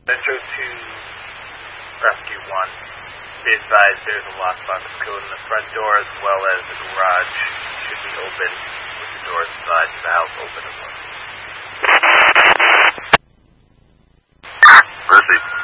Metro 2, Rescue 1. Be advised there's a lockbox code in the front door as well as the garage. Should be open with the door inside the house open as well. Mercy.